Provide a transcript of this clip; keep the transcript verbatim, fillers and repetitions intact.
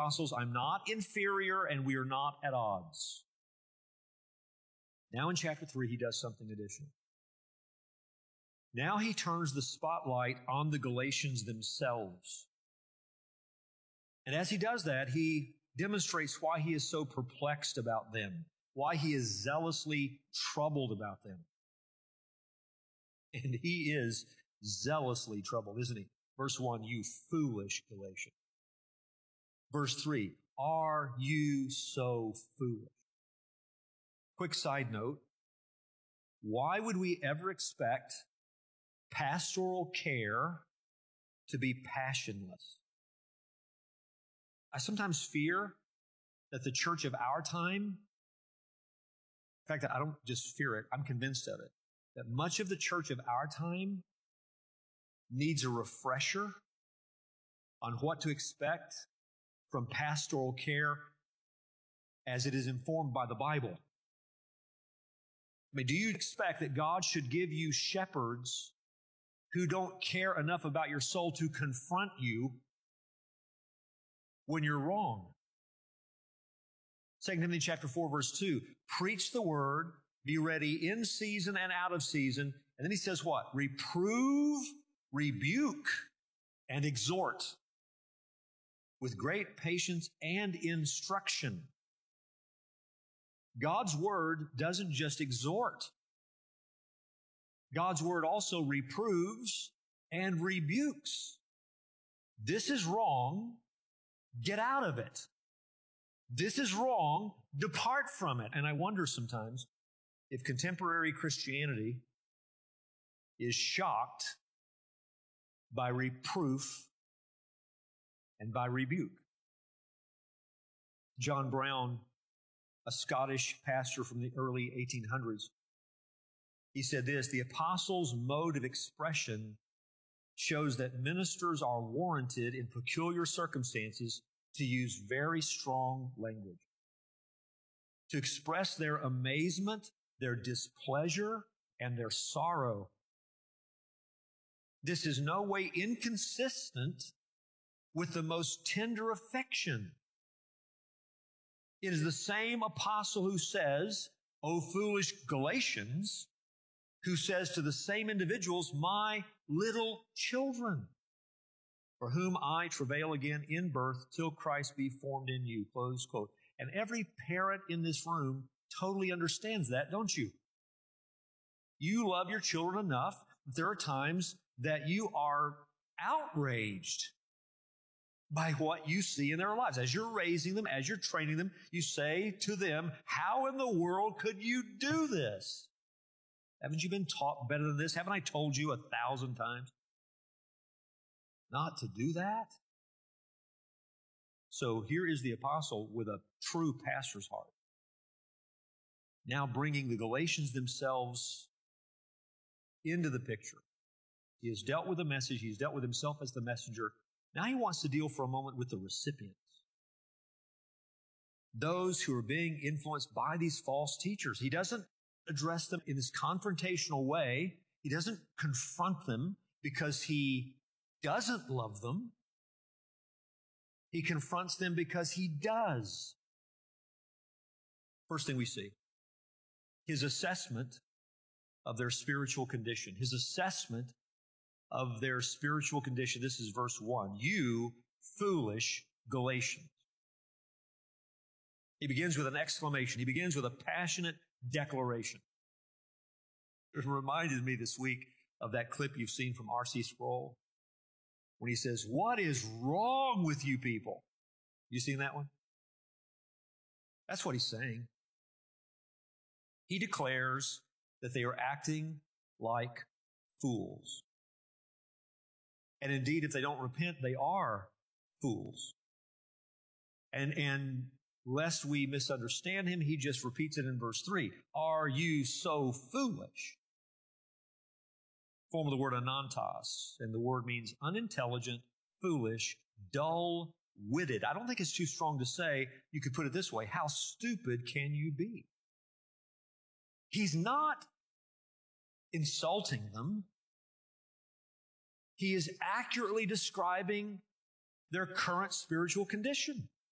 apostles, I'm not inferior and we are not at odds. Now in chapter three, he does something additional. Now he turns the spotlight on the Galatians themselves. And as he does that, he demonstrates why he is so perplexed about them, why he is zealously troubled about them. And he is zealously troubled, isn't he? Verse one, you foolish Galatians. Verse three, are you so foolish? Quick side note, why would we ever expect pastoral care to be passionless? I sometimes fear that the church of our time, in fact, I don't just fear it, I'm convinced of it, that much of the church of our time needs a refresher on what to expect from pastoral care as it is informed by the Bible. I mean, do you expect that God should give you shepherds who don't care enough about your soul to confront you when you're wrong? Second Timothy chapter four, verse two, preach the word, be ready in season and out of season. And then he says what? Reprove, rebuke, and exhort with great patience and instruction. God's word doesn't just exhort. God's word also reproves and rebukes. This is wrong. Get out of it. This is wrong. Depart from it. And I wonder sometimes if contemporary Christianity is shocked by reproof and by rebuke. John Brown, a Scottish pastor from the early eighteen hundreds, he said this, the apostles' mode of expression shows that ministers are warranted in peculiar circumstances to use very strong language, to express their amazement, their displeasure, and their sorrow. This is no way inconsistent with the most tender affection. It is the same apostle who says, O foolish Galatians, who says to the same individuals, my little children, for whom I travail again in birth till Christ be formed in you, close quote. And every parent in this room totally understands that, don't you? You love your children enough that there are times that you are outraged by what you see in their lives. As you're raising them, as you're training them, you say to them, how in the world could you do this? Haven't you been taught better than this? Haven't I told you a thousand times not to do that? So here is the apostle with a true pastor's heart, now bringing the Galatians themselves into the picture. He has dealt with the message. He's dealt with himself as the messenger. Now he wants to deal for a moment with the recipients, those who are being influenced by these false teachers. He doesn't address them in this confrontational way. He doesn't confront them because he doesn't love them. He confronts them because he does. First thing we see, his assessment of their spiritual condition. His assessment of their spiritual condition. This is verse one. You foolish Galatians. He begins with an exclamation. He begins with a passionate declaration. It reminded me this week of that clip you've seen from R C Sproul when he says, what is wrong with you people? You seen that one? That's what he's saying. He declares that they are acting like fools. And indeed, if they don't repent, they are fools. And, and lest we misunderstand him, he just repeats it in verse three. Are you so foolish? Form of the word anantos, and the word means unintelligent, foolish, dull-witted. I don't think it's too strong to say. You could put it this way. How stupid can you be? He's not insulting them. He is accurately describing their current spiritual condition.